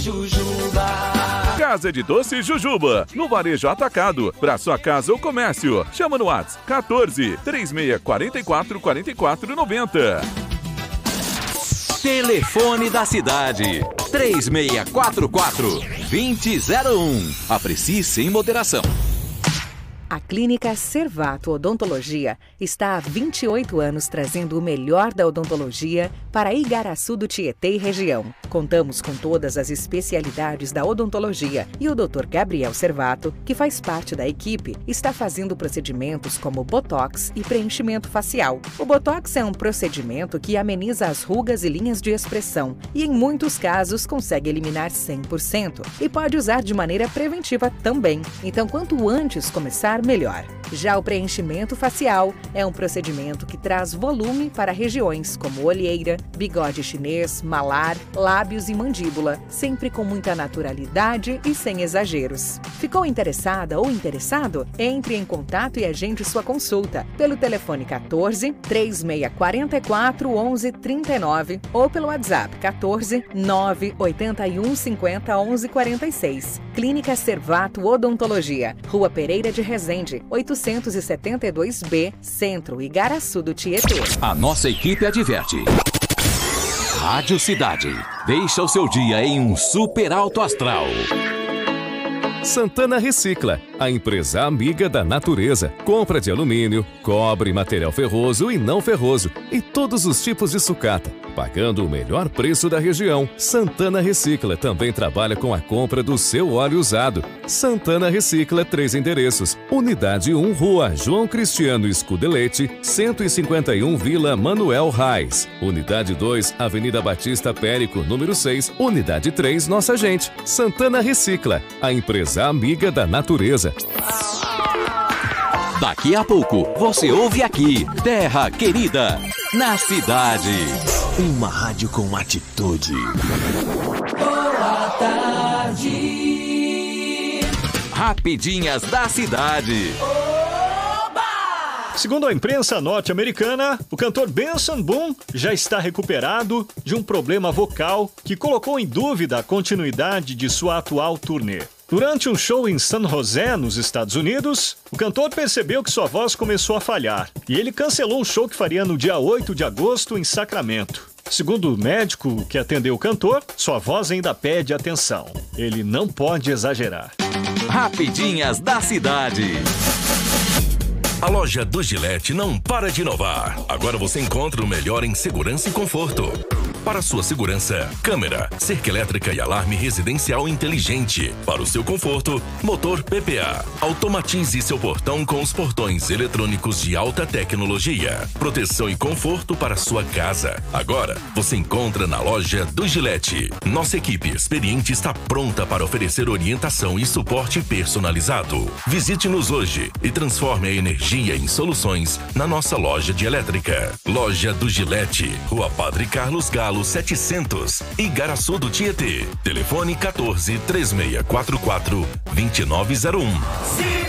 Jujuba. Casa de Doce Jujuba, no Varejo Atacado, para sua casa ou comércio. Chama no WhatsApp 14 3644 4490. Telefone da cidade 3644-2001. Aprecie sem moderação. A Clínica Servato Odontologia está há 28 anos trazendo o melhor da odontologia para Igaraçu do Tietê e região. Contamos com todas as especialidades da odontologia e o Dr. Gabriel Servato, que faz parte da equipe, está fazendo procedimentos como botox e preenchimento facial. O botox é um procedimento que ameniza as rugas e linhas de expressão e, em muitos casos, consegue eliminar 100% e pode usar de maneira preventiva também. Então, quanto antes começar, melhor. Já o preenchimento facial é um procedimento que traz volume para regiões como olheira, bigode chinês, malar, lábios e mandíbula, sempre com muita naturalidade e sem exageros. Ficou interessada ou interessado? Entre em contato e agende sua consulta pelo telefone 14 3644 1139 ou pelo WhatsApp 14 981 50 11 46. Clínica Servato Odontologia, Rua Pereira de Resende, 872B, Centro, Igaraçu do Tietê. A nossa equipe adverte. Rádio Cidade. Deixa o seu dia em um super alto astral. Santana Recicla, a empresa amiga da natureza. Compra de alumínio, cobre, material ferroso e não ferroso e todos os tipos de sucata, pagando o melhor preço da região. Santana Recicla também trabalha com a compra do seu óleo usado. Santana Recicla, 3 endereços. Unidade 1, Rua João Cristiano Scudelete, 151 Vila Manuel Reis. Unidade 2, Avenida Batista Périco, número 6. Unidade 3, Nossa Gente. Santana Recicla, a empresa amiga da natureza. Daqui a pouco, você ouve aqui, Terra Querida, na cidade. Uma rádio com atitude. Boa tarde. Rapidinhas da cidade. Segundo a imprensa norte-americana, o cantor Benson Boone já está recuperado de um problema vocal que colocou em dúvida a continuidade de sua atual turnê. Durante um show em San José, nos Estados Unidos, o cantor percebeu que sua voz começou a falhar e ele cancelou um show que faria no dia 8 de agosto em Sacramento. Segundo o médico que atendeu o cantor, sua voz ainda pede atenção. Ele não pode exagerar. Rapidinhas da cidade. A loja do Gillette não para de inovar. Agora você encontra o melhor em segurança e conforto. Para sua segurança, câmera, cerca elétrica e alarme residencial inteligente. Para o seu conforto, motor PPA. Automatize seu portão com os portões eletrônicos de alta tecnologia. Proteção e conforto para sua casa. Agora, você encontra na loja do Gillette. Nossa equipe experiente está pronta para oferecer orientação e suporte personalizado. Visite-nos hoje e transforme a energia em soluções na nossa loja de elétrica. Loja do Gillette, Rua Padre Carlos Galo 700, Igaraçu do Tietê. Telefone 14 3644 2901.